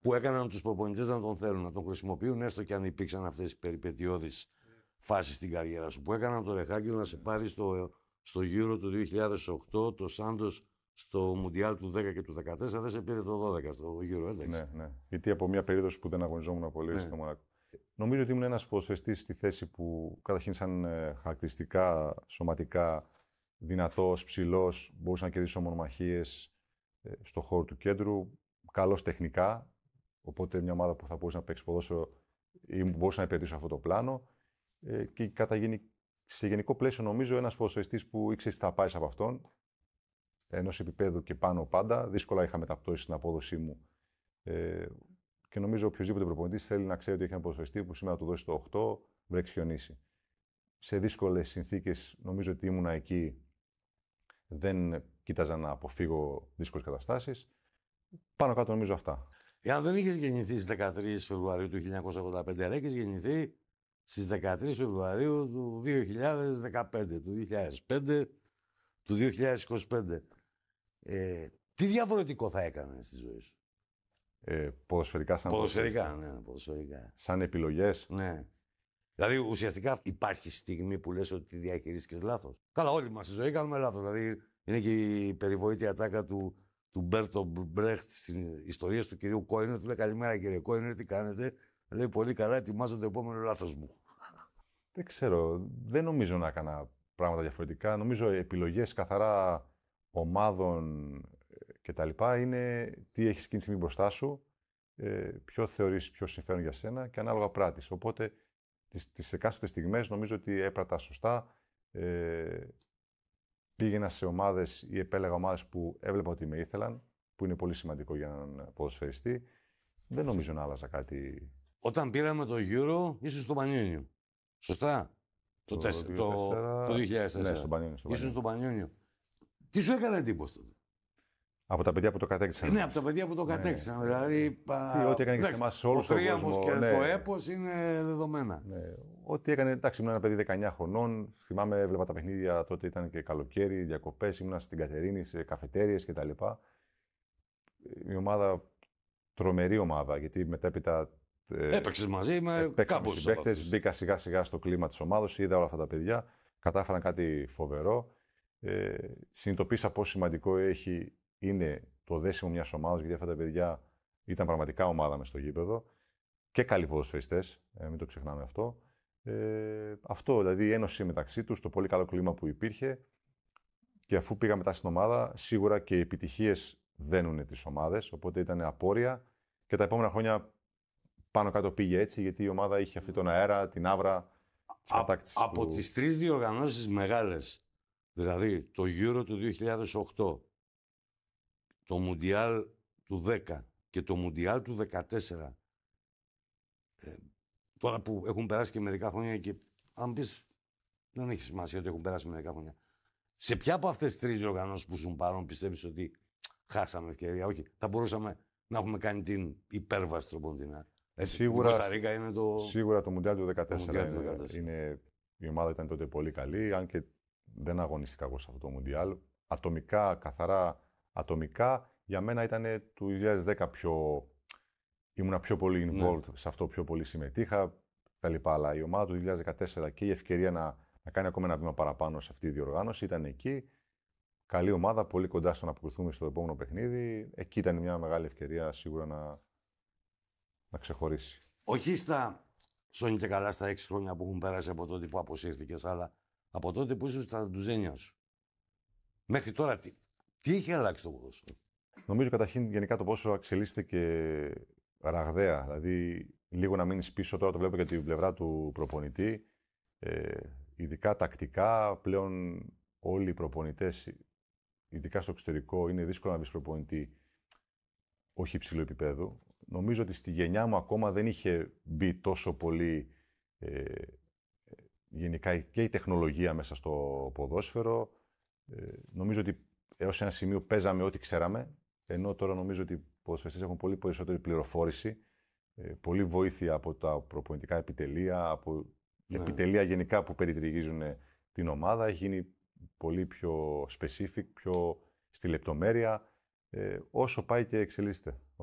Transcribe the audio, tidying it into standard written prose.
που έκαναν τους προπονητές να τον θέλουν, να τον χρησιμοποιούν, έστω και αν υπήρξαν αυτές οι περιπετειώδεις φάσεις στην καριέρα σου. Που έκαναν τον Ρεχάγκελ να σε πάρει στο Euro του 2008, το Σάντος στο Μουντιάλ του 10 και του 14, δεν σε πήρε το 12 στο Euro, εντάξει. Ναι, ναι. Γιατί από μια περίοδο που δεν αγωνιζόμουν πολύ στο Μονακό. Νομίζω ότι ήμουν ένας ποδοσφαιριστής στη θέση που καταρχήν σαν χαρακτηριστικά, σωματικά, δυνατός, ψηλός, μπορούσα να κερδίσω μονομαχίες στο χώρο του κέντρου, καλός τεχνικά, οπότε μια ομάδα που θα μπορούσε να παίξει ποδόσφαιρο ή μπορούσε να υπηρετήσω αυτό το πλάνο. Και σε γενικό πλαίσιο νομίζω ένας ποδοσφαιριστής που ήξερε τι θα πάρεις από αυτόν, ενός επίπεδου και πάνω πάντα. Δύσκολα είχα μεταπτώσει στην απόδοσή μου. Και νομίζω οποιοδήποτε προπονητής θέλει να ξέρει ότι έχει ένα ποδοσφαιριστή που σήμερα του δώσει το 8, βρέξει χιονίσει. Σε δύσκολες συνθήκες νομίζω ότι ήμουνα εκεί. Δεν κοίταζα να αποφύγω δύσκολες καταστάσεις. Πάνω κάτω νομίζω αυτά. Εάν δεν είχες γεννηθεί στις 13 Φεβρουαρίου του 1985, αλλά είχες γεννηθεί στις 13 Φεβρουαρίου του 2015, του 2005, του 2025. Τι διαφορετικό θα έκανες στη ζωή σου? Ποδοσφαιρικά σαν ποδοσφαιρικά, ναι, ποδοσφαιρικά. Σαν επιλογές. Ναι. Δηλαδή ουσιαστικά υπάρχει στιγμή που λες ότι τη διαχειρίστηκες λάθος. Καλά, όλοι μας στη ζωή κάνουμε λάθος. Δηλαδή είναι και η περιβόητη ατάκα του Μπέρτο Μπρέχτ στην ιστορία του κυρίου Κόινερ. Του λέει καλημέρα κύριε Κόινερ, τι κάνετε? Λέει πολύ καλά, ετοιμάζω το επόμενο λάθος μου. Δεν ξέρω. Δεν νομίζω να έκανα πράγματα διαφορετικά. Νομίζω επιλογές καθαρά ομάδων κτλ. Είναι τι έχεις εκείνη τη στιγμή μπροστά σου, ποιο θεωρείς πιο συμφέρον για σένα και ανάλογα πράττεις. Οπότε τις εκάστοτε στιγμές νομίζω ότι έπρατα σωστά. Πήγαινα σε ομάδες ή επέλεγα ομάδες που έβλεπα ότι με ήθελαν, που είναι πολύ σημαντικό για έναν ποδοσφαιριστή. Δεν νομίζω να άλλαζα κάτι. Όταν πήραμε το Euro, ήσουν στο Πανιόνιο. Σωστά. Το 2004. Ναι, στο Πανιόνιο. Ήσουν στο Πανιόνιο. Τι σου έκανε εντύπωση τότε? Από τα παιδιά που το κατέκτησαν. Ναι, από τα παιδιά που το κατέκτησαν. Ναι. Δηλαδή. Ό,τι έκανε και σε εμάς σε όλους τον κόσμο. Και το έπος είναι δεδομένα. Ναι. Ό,τι έκανε. Εντάξει, ήμουν ένα παιδί 19 χρονών. Θυμάμαι, έβλεπα τα παιχνίδια. Τότε ήταν και καλοκαίρι, διακοπές. Ήμουν στην Κατερίνη, σε καφετέριες κτλ. Η ομάδα, τρομερή ομάδα, γιατί μετέπειτα. Έπαιξες μαζί με κάποιους συμπαίκτες. Μπήκα σιγά σιγά στο κλίμα της ομάδας. Είδα όλα αυτά τα παιδιά. Κατάφεραν κάτι φοβερό. Συνειδητοποίησα πόσο σημαντικό είναι το δέσιμο μιας ομάδας, γιατί αυτά τα παιδιά ήταν πραγματικά ομάδα μες στο γήπεδο και καλοί ποδοσφαιριστές, μην το ξεχνάμε αυτό. Αυτό, δηλαδή η ένωση μεταξύ τους, το πολύ καλό κλίμα που υπήρχε, και αφού πήγα μετά στην ομάδα, σίγουρα και οι επιτυχίες δένουν τις ομάδες, οπότε ήταν απόρρια και τα επόμενα χρόνια πάνω κάτω πήγε έτσι, γιατί η ομάδα είχε αυτή τον αέρα, την άβρα της κατάκτησης. Από τις τρεις διοργανώσεις μεγάλες, δηλαδή το Euro του 2008, το Μουντιάλ του 10 και το Μουντιάλ του 14, τώρα που έχουν περάσει και μερικά χρόνια και αν πεις δεν έχει σημασία ότι έχουν περάσει μερικά χρόνια, σε ποια από αυτές τις τρεις διοργανώσεις που σου πάρουν πιστεύεις ότι χάσαμε ευκαιρία? Όχι, θα μπορούσαμε να έχουμε κάνει την υπέρβαση τροποντινά. Σίγουρα το Μουντιάλ του 2014 είναι, η ομάδα ήταν τότε πολύ καλή, αν και δεν αγωνίστηκα εγώ σε αυτό το Μουντιάλ. Ατομικά, καθαρά ατομικά, για μένα ήταν του 2010 ήμουνα πιο πολύ involved σε αυτό, πιο πολύ συμμετείχα κτλ. Αλλά η ομάδα του 2014 και η ευκαιρία να κάνει ακόμα ένα βήμα παραπάνω σε αυτή τη διοργάνωση ήταν εκεί. Καλή ομάδα, πολύ κοντά στο να αποκριθούμε στο επόμενο παιχνίδι. Εκεί ήταν μια μεγάλη ευκαιρία σίγουρα να ξεχωρίσει. Όχι στα Σόνι και καλά στα 6 χρόνια που έχουν περάσει από τότε που αποσύρθηκες, αλλά από τότε που ήσουν στα ντουζένια σου. Μέχρι τώρα τι έχει αλλάξει το ποδόσφαιρο? Νομίζω καταρχήν γενικά το ποδόσφαιρο εξελίσσεται και ραγδαία. Δηλαδή λίγο να μείνεις πίσω, τώρα το βλέπω για την πλευρά του προπονητή. Ειδικά τακτικά, πλέον όλοι οι προπονητές, ειδικά στο εξωτερικό, είναι δύσκολο να βρεις προπονητή όχι υψηλού επίπεδου. Νομίζω ότι στη γενιά μου ακόμα δεν είχε μπει τόσο πολύ γενικά και η τεχνολογία μέσα στο ποδόσφαιρο. Νομίζω ότι έως ένα σημείο παίζαμε ό,τι ξέραμε, ενώ τώρα νομίζω ότι οι ποδοσφαιριστές έχουν πολύ περισσότερη πληροφόρηση, πολύ βοήθεια από τα προπονητικά επιτελεία, από επιτελεία γενικά που περιτριγίζουν την ομάδα. Έχει γίνει πολύ πιο specific, πιο στη λεπτομέρεια, όσο πάει και εξελίσσεται.